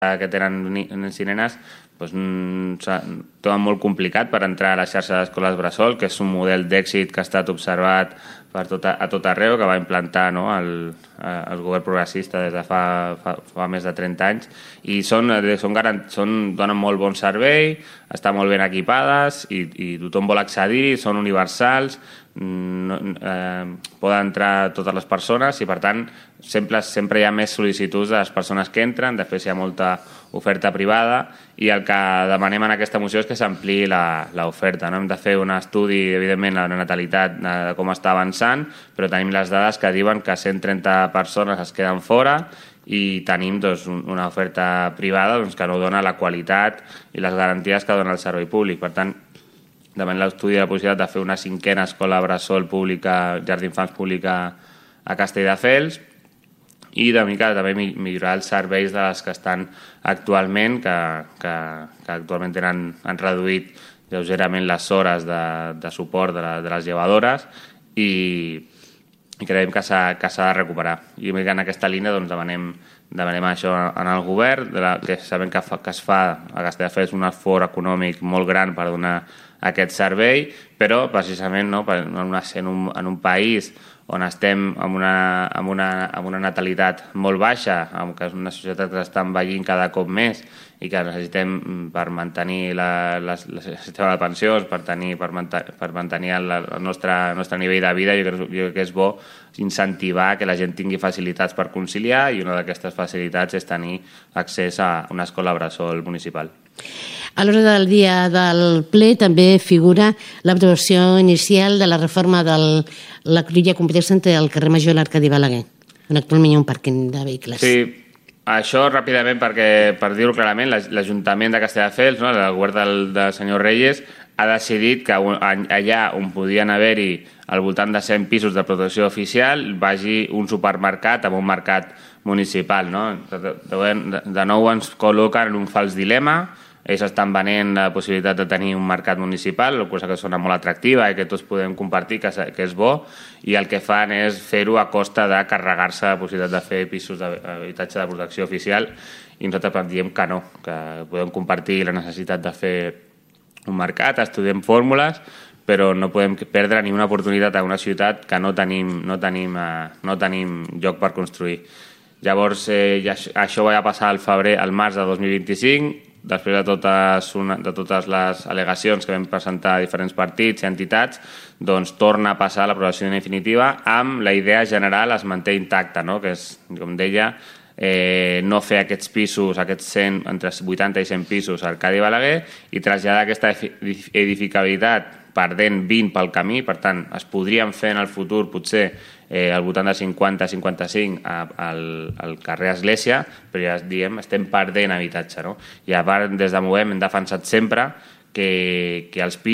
que tenen nens i nenes tenen molt complicat per entrar a la xarxa d'escoles bressol, que és un model d'èxit que ha estat observat a tot arreu, que va implantar el govern progressista des de fa més de 30 anys, i donen molt bon servei, estan molt ben equipades i tothom vol accedir-hi, són universals, poden entrar totes les persones i per tant sempre hi ha més sol·licituds de les persones que entren. Després hi ha molta oferta privada i el que demanem en aquesta moció és que s'ampliï l'oferta. Hem de fer un estudi, evidentment, de la natalitat, de com està avançant, però tenim les dades que diuen que 130 persones es queden fora i tenim una oferta privada que no dona la qualitat i les garanties que dona el servei públic. Per tant, demanem l'estudi de la possibilitat de fer una 5a escola bressol pública, llar d'infants pública a Castelldefels, i de mica també millorar els serveis de les que estan actualment, que actualment han reduït lleugerament les hores de suport de les llevadores i creiem que s'ha de recuperar. I en aquesta línia demanem això en el govern, que sabem que es fa a Castelldefels un esforç econòmic molt gran per donar aquest servei, però precisament en un país on estem amb una natalitat molt baixa, que és una societat que s'està envellint cada cop més i que necessitem per mantenir el sistema de pensions, per mantenir el nostre nivell de vida, jo crec que és bo incentivar que la gent tingui facilitats per conciliar, i una d'aquestes facilitats és tenir accés a una escola bressol municipal. A l'hora del dia del ple també figura l'aprovació inicial de la reforma de la cruïlla complexa entre el carrer Major i l'Arcadi Balaguer, on actualment hi ha un pàrquing de vehicles. Sí, això ràpidament, perquè per dir-ho clarament, l'Ajuntament de Castelldefels, el govern del senyor Reyes, ha decidit que allà on podien haver-hi al voltant de 100 pisos de protecció oficial vagi un supermercat amb un mercat municipal. De nou ens col·loquen en un fals dilema. Ells estan venent la possibilitat de tenir un mercat municipal, cosa que sona molt atractiva i que tots podem compartir, que és bo, i el que fan és fer-ho a costa de carregar-se la possibilitat de fer pisos d'habitatge de protecció oficial, i nosaltres diem que no, que podem compartir la necessitat de fer un mercat, estudiem fórmules, però no podem perdre ni una oportunitat a una ciutat que no tenim lloc per construir. Llavors, això va passar al març de 2025, després de totes les al·legacions que vam presentar a diferents partits i entitats, doncs torna a passar l'aprovació definitiva amb la idea general es manté intacta, que és, com deia, no fer aquests pisos, aquests entre 80 i 100 pisos al Arcadi Balaguer i traslladar aquesta edificabilitat perdent 20 pel camí. Per tant, es podrien fer en el futur potser al voltant de 50-55 al carrer Església, però ja diem, estem perdent habitatge. I a part, des de Movem hem defensat sempre que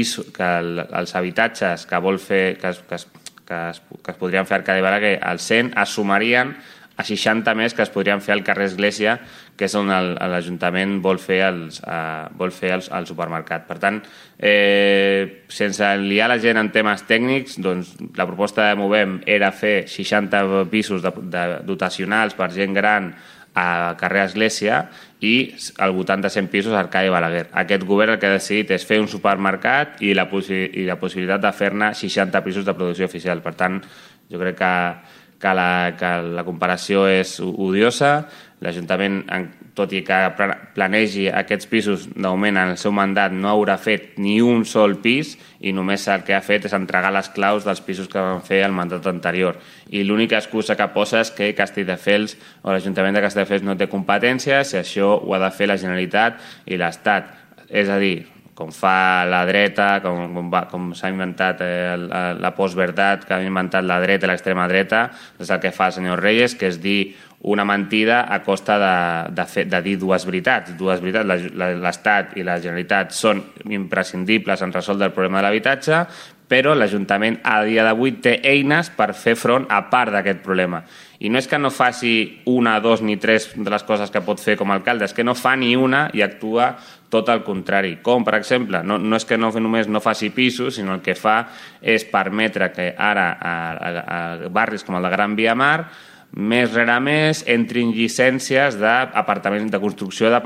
els habitatges que es podrien fer al Arcadi Balaguer al 100 es sumarien a 60 més que es podrien fer al carrer Església, que és on l'Ajuntament vol fer el supermercat. Per tant, sense liar la gent en temes tècnics, doncs la proposta de Movem era fer 60 pisos dotacionals per gent gran a carrer Església i al voltant de 100 pisos a Arcadi Balaguer. Aquest govern el que ha decidit és fer un supermercat i la possibilitat de fer-ne 60 pisos de producció oficial. Per tant, jo crec que la comparació és odiosa. L'Ajuntament, tot i que planegi aquests pisos, de moment en el seu mandat no haurà fet ni un sol pis i només el que ha fet és entregar les claus dels pisos que van fer el mandat anterior. I l'única excusa que posa és que Castelldefels o l'Ajuntament de Castelldefels no té competències i això ho ha de fer la Generalitat i l'Estat. És a dir, com fa la dreta, com s'ha inventat la postverdad, que ha inventat la dreta i l'extrema dreta, és el que fa el senyor Reyes, que és dir una mentida a costa de dir dues veritats. L'Estat i la Generalitat són imprescindibles en resoldre el problema de l'habitatge, però l'Ajuntament a dia d'avui té eines per fer front a part d'aquest problema. I no és que no faci una, dos ni tres de les coses que pot fer com a alcalde, és que no fa ni una i actua tot el contrari. Com, per exemple, no és que només no faci pisos, sinó el que fa és permetre que ara a barris com el de Gran Via Mar mes rere mes entrin llicències d'apartaments, de construcció